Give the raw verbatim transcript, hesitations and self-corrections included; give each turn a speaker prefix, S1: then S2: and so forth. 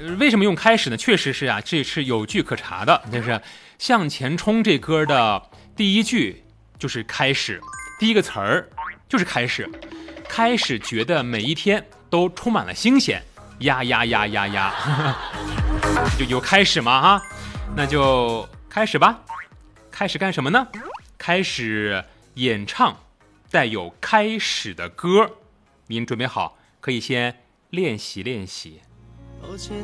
S1: 为什么用开始呢？确实是啊，这是有据可查的。就是向前冲这歌的第一句就是开始，第一个词儿就是开始，开始觉得每一天都充满了新鲜，呀呀呀呀呀，就有开始嘛哈，那就开始吧。开始干什么呢？开始演唱带有开始的歌。您准备好，可以先练习练习。